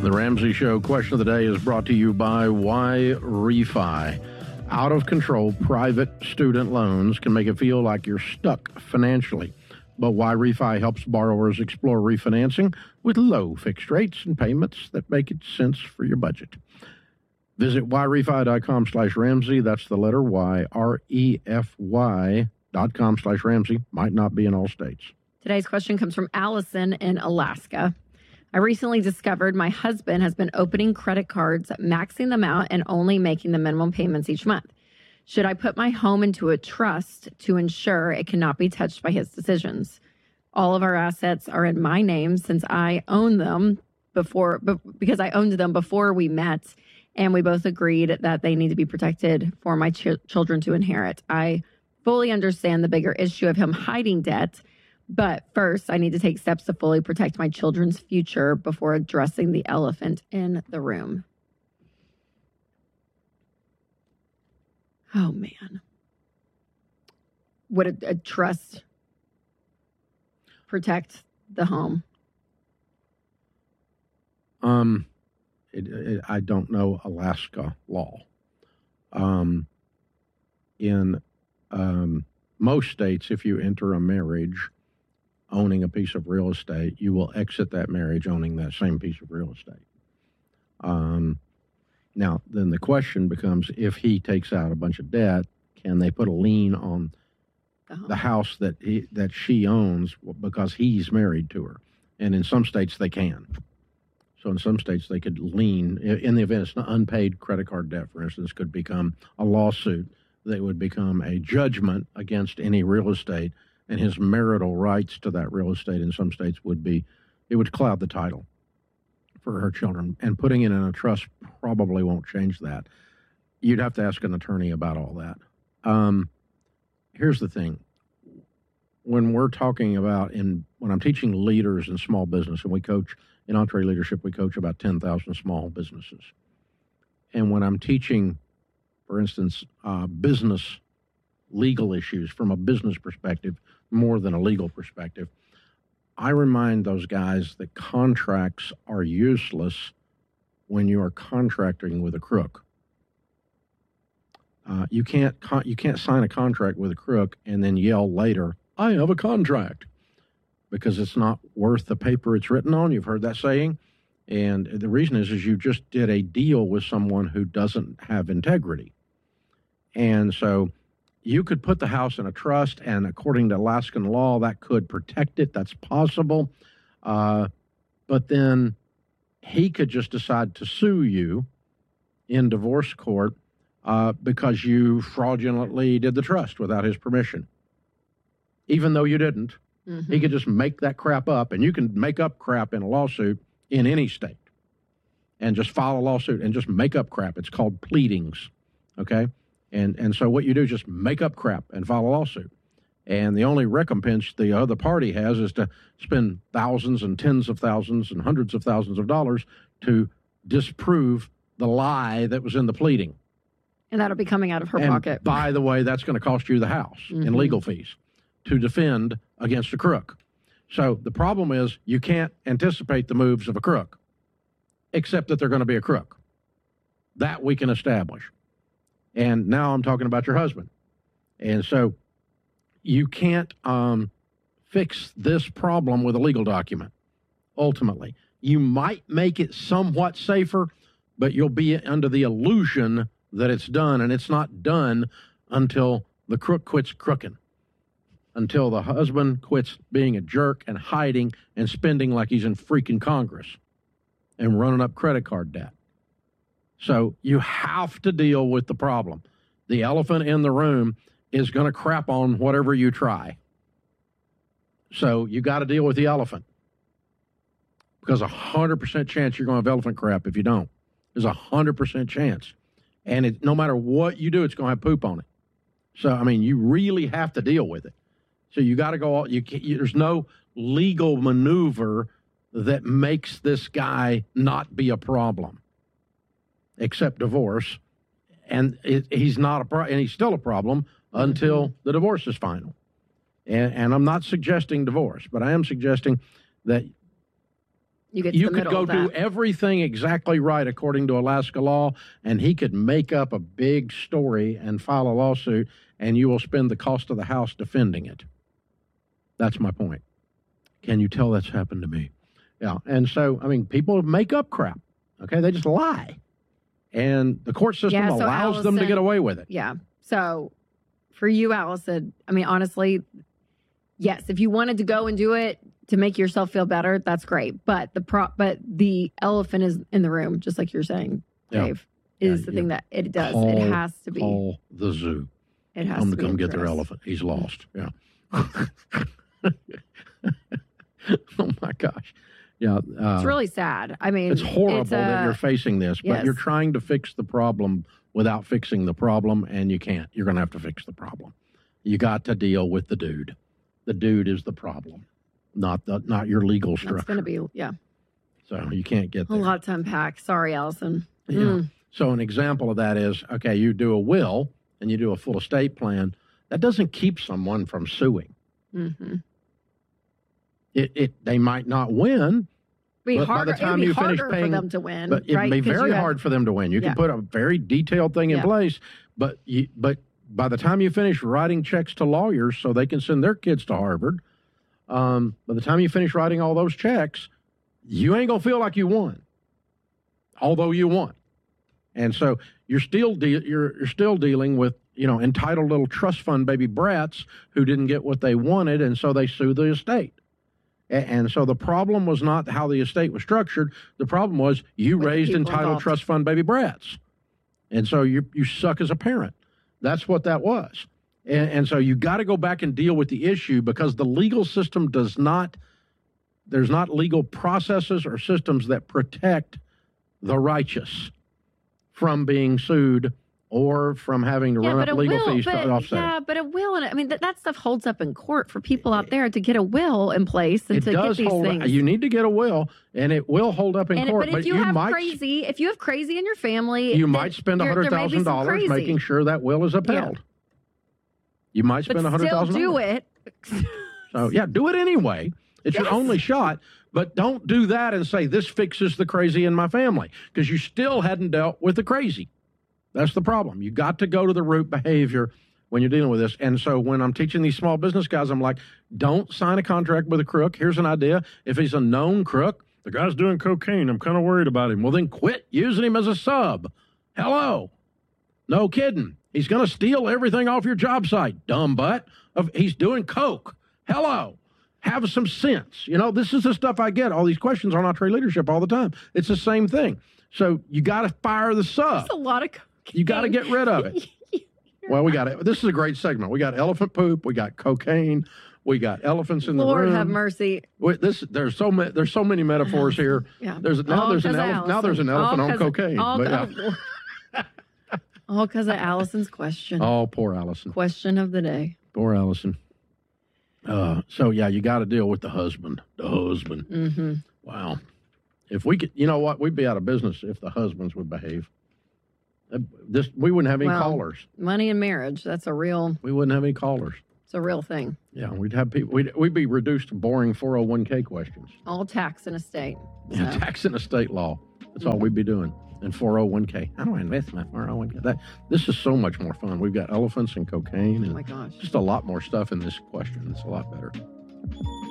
The Ramsey Show question of the day is brought to you by YRefy. Out-of-control private student loans can make it feel like you're stuck financially. But YRefy helps borrowers explore refinancing with low fixed rates and payments that make it sense for your budget. Visit yrefy.com/Ramsey. That's the letter Y, REFY.com/Ramsey. Might not be in all states. Today's question comes from Allison in Alaska. I recently discovered my husband has been opening credit cards, maxing them out, and only making the minimum payments each month. Should I put my home into a trust to ensure it cannot be touched by his decisions? All of our assets are in my name since I own them because I owned them before we met, and we both agreed that they need to be protected for my children to inherit. I fully understand the bigger issue of him hiding debt, but first I need to take steps to fully protect my children's future before addressing the elephant in the room. Oh, man. Would a trust protect the home? I don't know Alaska law. In most states, if you enter a marriage owning a piece of real estate, you will exit that marriage owning that same piece of real estate. Now, then the question becomes, if he takes out a bunch of debt, can they put a lien on the house that she owns because he's married to her? And in some states, they can. So in some states, they could lien, in the event it's an unpaid credit card debt, for instance, could become a lawsuit that would become a judgment against any real estate, and his marital rights to that real estate in some states would cloud the title for her children. And putting it in a trust probably won't change that. You'd have to ask an attorney about all that. Here's the thing. When we're talking about, when I'm teaching leaders in small business, and we coach in EntreLeadership, we coach about 10,000 small businesses. And when I'm teaching, for instance, business legal issues from a business perspective, more than a legal perspective, I remind those guys that contracts are useless when you are contracting with a crook. You can't sign a contract with a crook and then yell later, "I have a contract," because it's not worth the paper it's written on. You've heard that saying. And the reason is you just did a deal with someone who doesn't have integrity. And so you could put the house in a trust, and according to Alaskan law, that could protect it. That's possible. But then he could just decide to sue you in divorce court because you fraudulently did the trust without his permission, even though you didn't. Mm-hmm. He could just make that crap up, and you can make up crap in a lawsuit in any state and just file a lawsuit and just make up crap. It's called pleadings, okay? And so what you do is just make up crap and file a lawsuit. And the only recompense the other party has is to spend thousands and tens of thousands and hundreds of thousands of dollars to disprove the lie that was in the pleading. And that'll be coming out of her pocket. By the way, that's going to cost you the house in legal fees to defend against a crook. So the problem is you can't anticipate the moves of a crook, except that they're going to be a crook. That we can establish. And now I'm talking about your husband. And so you can't fix this problem with a legal document, ultimately. You might make it somewhat safer, but you'll be under the illusion that it's done, and it's not done until the crook quits crooking, until the husband quits being a jerk and hiding and spending like he's in freaking Congress and running up credit card debt. So you have to deal with the problem. The elephant in the room is going to crap on whatever you try. So you got to deal with the elephant, because 100% chance you're going to have elephant crap if you don't. There's 100% chance. And no matter what you do, it's going to have poop on it. So, I mean, you really have to deal with it. So you got to go, there's no legal maneuver that makes this guy not be a problem, except divorce. And he's still a problem until the divorce is final. And I'm not suggesting divorce, but I am suggesting that You get to You the could middle go of do that. everything exactly right according to Alaska law, and he could make up a big story and file a lawsuit, and you will spend the cost of the house defending it. That's my point. Can you tell that's happened to me? Yeah. And so, I mean, people make up crap. Okay. They just lie. And the court system Yeah, so allows them to get Allison- away with it. Yeah. So for you, Allison, I mean, honestly, yes, if you wanted to go and do it to make yourself feel better, that's great. But the elephant is in the room, just like you're saying, Yeah. Dave, is Yeah, the you thing that it does. It has to be. Call the zoo. It has Come to to be come get their addressed. elephant. He's lost. Yeah. Oh my gosh. Yeah. It's really sad. I mean, It's horrible that you're a- facing this, but yes. you're trying to fix the problem without fixing the problem, and you can't. You're going to have to fix the problem. You got to deal with the dude. The dude is the problem, not your legal That's structure. going to be, yeah, So you can't get a there. lot to unpack. Sorry, Allison. Yeah. Mm. So an example of that is, okay, you do a will and you do a full estate plan. That doesn't keep someone from suing. Mm-hmm. They might not win, Be But by harder, the time it'd be you finish harder paying- for them to win, but it'd right? be 'Cause very you have- hard for them to win. You Yeah. can put a very detailed thing in Yeah. place, but by the time you finish writing checks to lawyers so they can send their kids to Harvard, by the time you finish writing all those checks, you ain't gonna feel like you won, although you won. And so you're still you're still dealing with entitled little trust fund baby brats who didn't get what they wanted, and so they sue the estate. And so the problem was not how the estate was structured. The problem was you With the raised people entitled involved. trust fund baby brats. And so you suck as a parent. That's what that was. And so you got to go back and deal with the issue because the legal system there's not legal processes or systems that protect the righteous from being sued or from having to run but up a legal will, fees to offset. yeah, but a will, and I mean that stuff holds up in court for people out there to get a will in place and It to get does these hold. things. You need to get a will, and it will hold up in court. But if you have crazy in your family, you then might spend there may be some $100,000 crazy. making sure that will is upheld. You might spend but still $100,000. do it. So yeah, do it anyway. It's your Yes. only shot. But don't do that and say this fixes the crazy in my family because you still hadn't dealt with the crazy. That's the problem. You got to go to the root behavior when you're dealing with this. And so when I'm teaching these small business guys, I'm like, don't sign a contract with a crook. Here's an idea. If he's a known crook, the guy's doing cocaine. I'm kind of worried about him. Well, then quit using him as a sub. Hello. No kidding. He's going to steal everything off your job site, dumb butt. He's doing coke. Hello. Have some sense. This is the stuff I get. All these questions on Entree Leadership all the time. It's the same thing. So you got to fire the sub. That's a lot of cocaine. You got to get rid of it. Well, we got it. This is a great segment. We got elephant poop. We got cocaine. We got elephants in the room. Lord have mercy. There's so many metaphors here. Yeah. There's an elephant on cocaine. All because of Allison's question. Oh, poor Allison. Question of the day. Poor Allison. So yeah, you got to deal with the husband. Mm-hmm. Wow. If we could, we'd be out of business if the husbands would behave. We wouldn't have any callers. Money in marriage, that's a real We wouldn't have any callers. it's a real thing. Yeah, we'd have people. We'd be reduced to boring 401k questions. All tax and estate. Yeah, So, tax and estate law. That's all we'd be doing. And 401k. How do I invest my 401k? This is so much more fun. We've got elephants and cocaine oh and my gosh. just a lot more stuff in this question. It's a lot better.